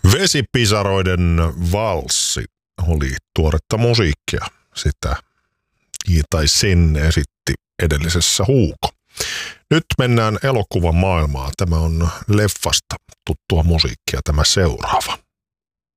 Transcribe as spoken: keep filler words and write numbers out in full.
Vesipisaroiden valssi oli tuoretta musiikkia. Sitä tai sen esitti edellisessä Huuko. Nyt mennään elokuvan maailmaan. Tämä on leffasta tuttua musiikkia tämä seuraava.